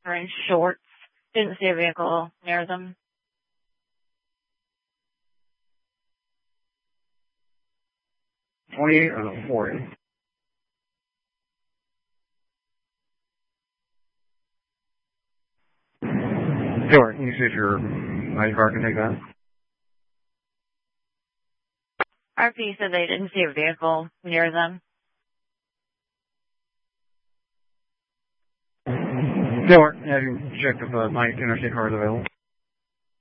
wearing shorts. Didn't see a vehicle near them. or 40. Sure, you see if your ID card can take that. RP said they didn't see a vehicle near them. Sure, yeah, you can check if my interstate card is available.